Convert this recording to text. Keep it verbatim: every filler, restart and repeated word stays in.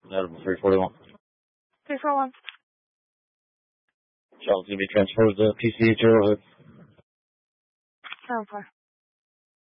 Notable three forty-one. three four one. Child's going to be transferred to P C H Arrowhead. Oh, four.